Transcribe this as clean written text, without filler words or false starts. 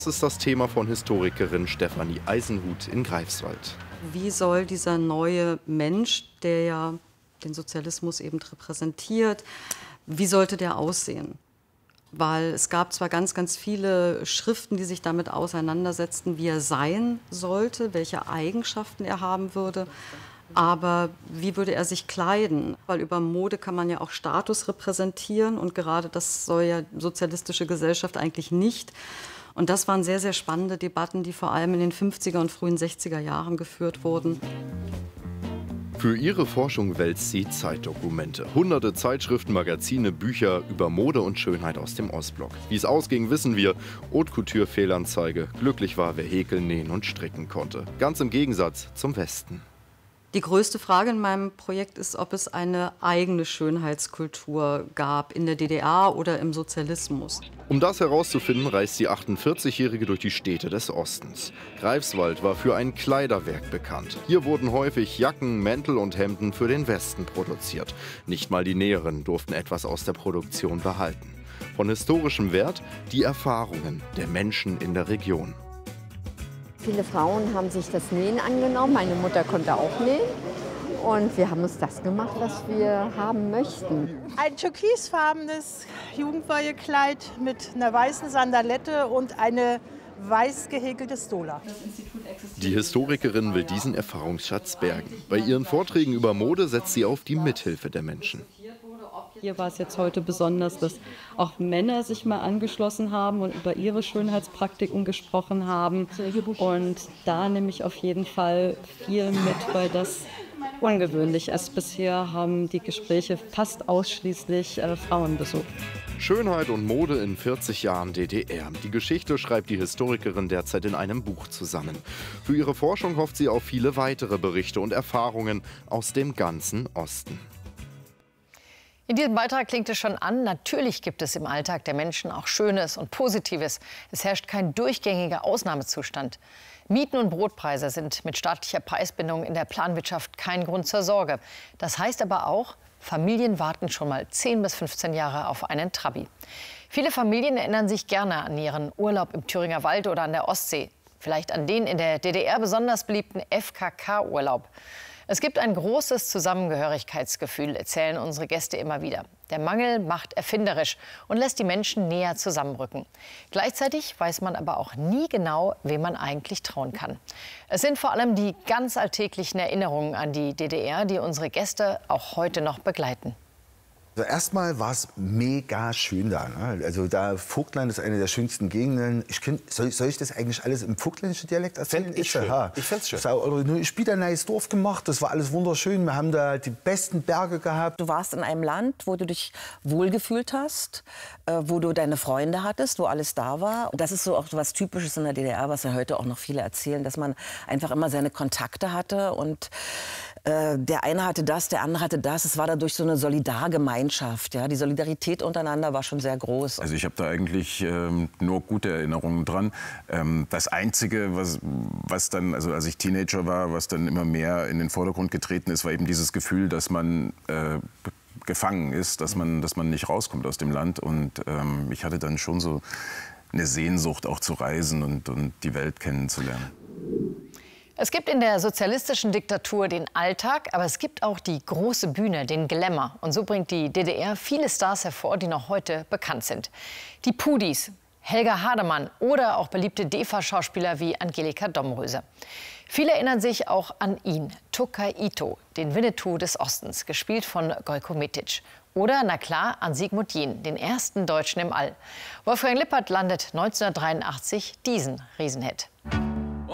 Das ist das Thema von Historikerin Stefanie Eisenhut in Greifswald. Wie soll dieser neue Mensch, der ja den Sozialismus eben repräsentiert, wie sollte der aussehen? Weil es gab zwar ganz, ganz viele Schriften, die sich damit auseinandersetzten, wie er sein sollte, welche Eigenschaften er haben würde, aber wie würde er sich kleiden? Weil über Mode kann man ja auch Status repräsentieren und gerade das soll ja sozialistische Gesellschaft eigentlich nicht. Und das waren sehr, sehr spannende Debatten, die vor allem in den 50er und frühen 60er Jahren geführt wurden. Für ihre Forschung wälzt sie Zeitdokumente. Hunderte Zeitschriften, Magazine, Bücher über Mode und Schönheit aus dem Ostblock. Wie es ausging, wissen wir. Haute Couture Fehlanzeige. Glücklich war, wer häkeln, nähen und stricken konnte. Ganz im Gegensatz zum Westen. Die größte Frage in meinem Projekt ist, ob es eine eigene Schönheitskultur gab in der DDR oder im Sozialismus. Um das herauszufinden, reist die 48-Jährige durch die Städte des Ostens. Greifswald war für ein Kleiderwerk bekannt. Hier wurden häufig Jacken, Mäntel und Hemden für den Westen produziert. Nicht mal die Näheren durften etwas aus der Produktion behalten. Von historischem Wert die Erfahrungen der Menschen in der Region. Viele Frauen haben sich das Nähen angenommen. Meine Mutter konnte auch nähen. Und wir haben uns das gemacht, was wir haben möchten. Ein türkisfarbenes Jugendweihekleid mit einer weißen Sandalette und eine weiß gehäkelte Stola. Die Historikerin will diesen Erfahrungsschatz bergen. Bei ihren Vorträgen über Mode setzt sie auf die Mithilfe der Menschen. Hier war es jetzt heute besonders, dass auch Männer sich mal angeschlossen haben und über ihre Schönheitspraktiken gesprochen haben. Und da nehme ich auf jeden Fall viel mit, weil das ungewöhnlich ist. Bisher haben die Gespräche fast ausschließlich Frauen besucht. Schönheit und Mode in 40 Jahren DDR. Die Geschichte schreibt die Historikerin derzeit in einem Buch zusammen. Für ihre Forschung hofft sie auf viele weitere Berichte und Erfahrungen aus dem ganzen Osten. In diesem Beitrag klingt es schon an, natürlich gibt es im Alltag der Menschen auch Schönes und Positives. Es herrscht kein durchgängiger Ausnahmezustand. Mieten und Brotpreise sind mit staatlicher Preisbindung in der Planwirtschaft kein Grund zur Sorge. Das heißt aber auch, Familien warten schon mal 10 bis 15 Jahre auf einen Trabi. Viele Familien erinnern sich gerne an ihren Urlaub im Thüringer Wald oder an der Ostsee. Vielleicht an den in der DDR besonders beliebten FKK-Urlaub. Es gibt ein großes Zusammengehörigkeitsgefühl, erzählen unsere Gäste immer wieder. Der Mangel macht erfinderisch und lässt die Menschen näher zusammenrücken. Gleichzeitig weiß man aber auch nie genau, wem man eigentlich trauen kann. Es sind vor allem die ganz alltäglichen Erinnerungen an die DDR, die unsere Gäste auch heute noch begleiten. Also erstmal war es mega schön da. Ne? Also da Vogtland ist eine der schönsten Gegenden. Soll ich das eigentlich alles im vogtländischen Dialekt erzählen? Ich fände es schön. Ich bin da ein neues Dorf gemacht, das war alles wunderschön. Wir haben da die besten Berge gehabt. Du warst in einem Land, wo du dich wohlgefühlt hast, wo du deine Freunde hattest, wo alles da war. Und das ist so auch was Typisches in der DDR, was ja heute auch noch viele erzählen, dass man einfach immer seine Kontakte hatte und der eine hatte das, der andere hatte das. Es war dadurch so eine Solidargemeinschaft. Ja? Die Solidarität untereinander war schon sehr groß. Also ich habe da eigentlich nur gute Erinnerungen dran. Das Einzige, was dann, also als ich Teenager war, was dann immer mehr in den Vordergrund getreten ist, war eben dieses Gefühl, dass man gefangen ist, dass man nicht rauskommt aus dem Land. Und ich hatte dann schon so eine Sehnsucht, auch zu reisen und die Welt kennenzulernen. Es gibt in der sozialistischen Diktatur den Alltag, aber es gibt auch die große Bühne, den Glamour. Und so bringt die DDR viele Stars hervor, die noch heute bekannt sind. Die Pudis, Helga Hademann oder auch beliebte DEFA-Schauspieler wie Angelika Domröse. Viele erinnern sich auch an ihn, Tokay Ito, den Winnetou des Ostens, gespielt von Gojko Mitic. Oder, na klar, an Sigmund Jähn, den ersten Deutschen im All. Wolfgang Lippert landet 1983 diesen Riesenhit.